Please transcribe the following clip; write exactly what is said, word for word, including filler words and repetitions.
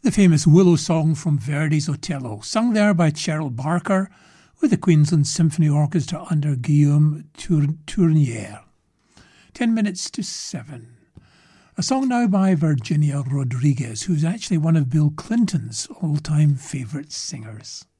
The famous Willow song from Verdi's Otello, sung there by Cheryl Barker with the Queensland Symphony Orchestra under Guillaume Tour- Tournier. Ten minutes to seven. A song now by Virginia Rodriguez, who's actually one of Bill Clinton's all-time favourite singers.